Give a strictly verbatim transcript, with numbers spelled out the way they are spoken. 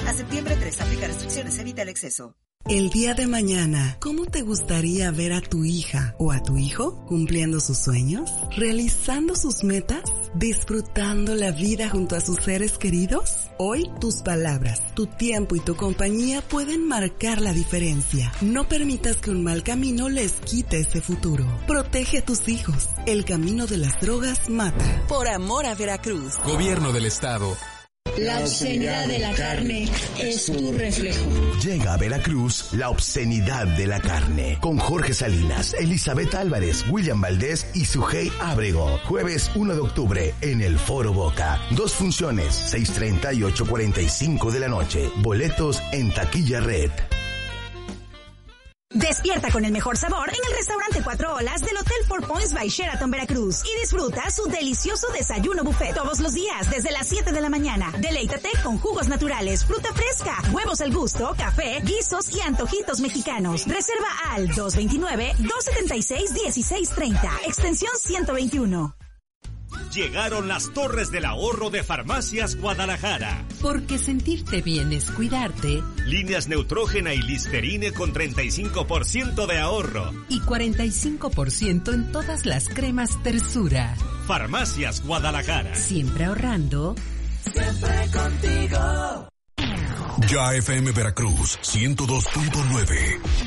A septiembre tres, aplica restricciones, evita el exceso. El día de mañana, ¿cómo te gustaría ver a tu hija o a tu hijo cumpliendo sus sueños, realizando sus metas, disfrutando la vida junto a sus seres queridos? Hoy, tus palabras, tu tiempo y tu compañía pueden marcar la diferencia. No permitas que un mal camino les quite ese futuro. Protege a tus hijos. El camino de las drogas mata. Por amor a Veracruz. Gobierno del Estado. La obscenidad de la carne es tu reflejo. Llega a Veracruz la obscenidad de la carne. Con Jorge Salinas, Elizabeth Álvarez, William Valdés y Sujei Ábrego. Jueves uno de octubre en el Foro Boca. Dos funciones, seis treinta y ocho cuarenta y cinco de la noche. Boletos en Taquilla Red. Despierta con el mejor sabor en el restaurante Cuatro Olas del Hotel Four Points by Sheraton Veracruz y disfruta su delicioso desayuno buffet todos los días desde las siete de la mañana. Deleítate con jugos naturales, fruta fresca, huevos al gusto, café, guisos y antojitos mexicanos. Reserva al dos veintinueve, dos setenta y seis, dieciséis treinta, extensión ciento veintiuno. Llegaron las Torres del Ahorro de Farmacias Guadalajara. Porque sentirte bien es cuidarte. Líneas Neutrógena y Listerine con treinta y cinco por ciento de ahorro. Y cuarenta y cinco por ciento en todas las cremas Tersura. Farmacias Guadalajara. Siempre ahorrando. Siempre contigo. Ya F M Veracruz ciento dos punto nueve.